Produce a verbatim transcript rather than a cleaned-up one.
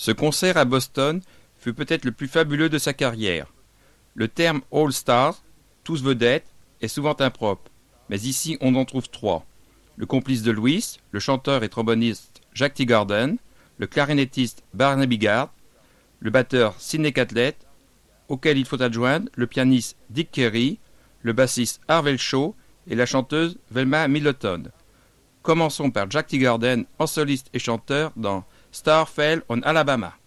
Ce concert à Boston fut peut-être le plus fabuleux de sa carrière. Le terme All Stars, tous vedettes, est souvent impropre, mais ici on en trouve trois. Le complice de Louis, le chanteur et tromboniste Jack Teagarden, le clarinettiste Barnaby Gard, le batteur Sidney Catlett, auquel il faut adjoindre le pianiste Dick Carey, le bassiste Harvell Shaw et la chanteuse Velma Middleton. Commençons par Jack Teagarden en soliste et chanteur dans Star Fell on Alabama.